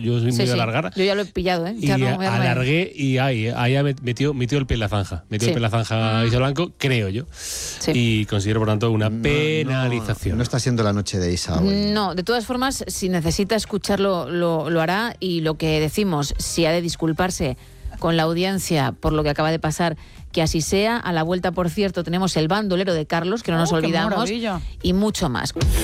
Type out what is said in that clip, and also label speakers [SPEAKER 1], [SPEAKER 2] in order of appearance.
[SPEAKER 1] yo soy muy de alargar.
[SPEAKER 2] Yo ya lo he pillado,
[SPEAKER 1] Y alargué y ahí metió el pie en la zanja. Metió el pie en la zanja Isa Blanco, creo yo. Sí. Y considero, por tanto, una penalización.
[SPEAKER 3] No está siendo la noche de Isa hoy.
[SPEAKER 2] No, de todas formas, si necesita escucharlo, lo hará. Y lo que decimos, si ha de disculparse con la audiencia por lo que acaba de pasar, que así sea. A la vuelta, por cierto, tenemos el bandolero de Carlos, que no nos olvidamos, y mucho más.